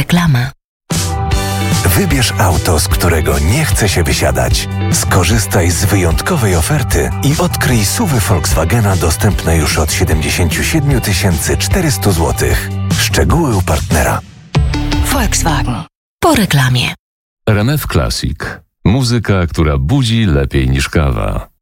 Reklama. Wybierz auto, z którego nie chce się wysiadać. Skorzystaj z wyjątkowej oferty i odkryj SUV-y Volkswagena dostępne już od 77 400 zł. Szczegóły u partnera. Volkswagen. Po reklamie. RMF Classic. Muzyka, która budzi lepiej niż kawa.